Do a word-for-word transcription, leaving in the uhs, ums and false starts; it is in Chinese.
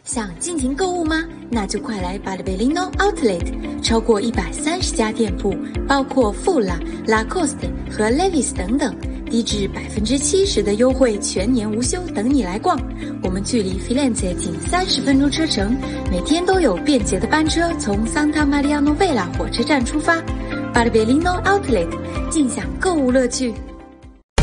想尽情购物吗？那就快来巴黎贝利诺 Outlet， 超过一百三十家店铺，包括富拉、Lacoste 和 Levi's 等等，低至百分之七十的优惠，全年无休，等你来逛。我们距离 Firenze 仅三十分钟车程，每天都有便捷的班车从 Santa Maria Novella 火车站出发。巴黎贝利诺 Outlet， 尽享购物乐趣。